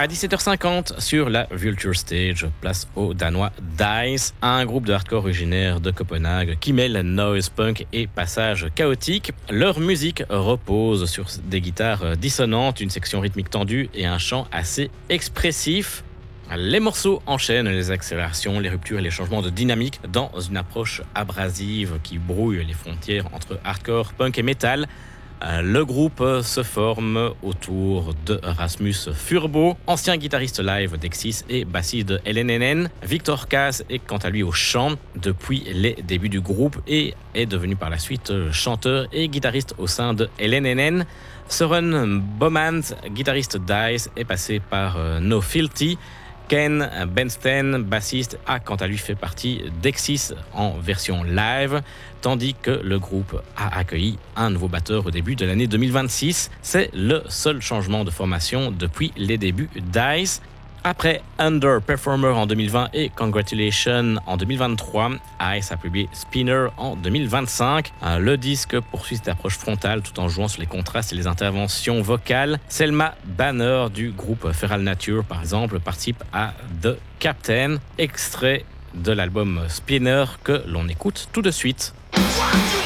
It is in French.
À 17h50, sur la Vulture Stage, place au Danois Dice, un groupe de hardcore originaire de Copenhague qui mêle noise punk et passage chaotique. Leur musique repose sur des guitares dissonantes, une section rythmique tendue et un chant assez expressif. Les morceaux enchaînent les accélérations, les ruptures et les changements de dynamique dans une approche abrasive qui brouille les frontières entre hardcore, punk et metal. Le groupe se forme autour de Rasmus Furbo, ancien guitariste live d'Exis et bassiste de LNNN. Victor Kaas est quant à lui au chant depuis les débuts du groupe et est devenu par la suite chanteur et guitariste au sein de LNNN. Søren Bomans, guitariste d'Ice, est passé par No Filthy. Ken Bensten, bassiste, a quant à lui fait partie d'Exis en version live, tandis que le groupe a accueilli un nouveau batteur au début de l'année 2026. C'est le seul changement de formation depuis les débuts d'Ice. Après Underperformer en 2020 et Congratulations en 2023, Ice a publié Spinner en 2025. Le disque poursuit cette approche frontale tout en jouant sur les contrastes et les interventions vocales. Selma Banner du groupe Feral Nature, par exemple, participe à The Captain, extrait de l'album Spinner que l'on écoute tout de suite.